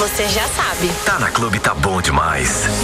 você já sabe. Tá na Clube, tá bom demais.